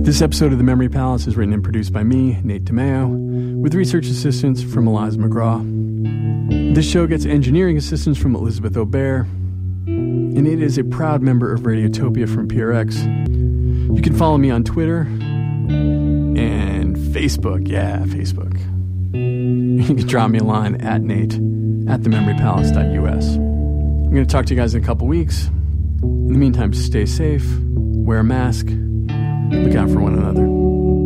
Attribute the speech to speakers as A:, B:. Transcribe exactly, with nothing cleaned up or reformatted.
A: This episode of The Memory Palace is written and produced by me, Nate DeMeo, with research assistance from Eliza McGraw. This show gets engineering assistance from Elizabeth Aubert, and it is a proud member of Radiotopia from P R X. You can follow me on Twitter and Facebook. Yeah, Facebook. You can drop me a line at Nate at the memory palace dot U S. I'm going to talk to you guys in a couple weeks. In the meantime, stay safe, wear a mask, look out for one another.